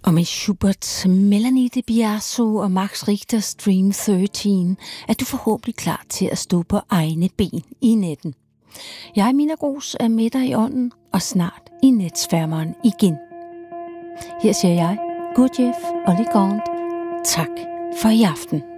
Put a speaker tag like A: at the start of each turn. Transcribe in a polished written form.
A: Og med Schuberts Melanie de Biaso og Max Richters Dream 13 er du forhåbentlig klar til at stå på egne ben i netten. Jeg, Mina Gros, er med dig i ånden og snart i netsfærmeren igen. Her siger jeg, Gurdjieff og Legrand, tak for i aften.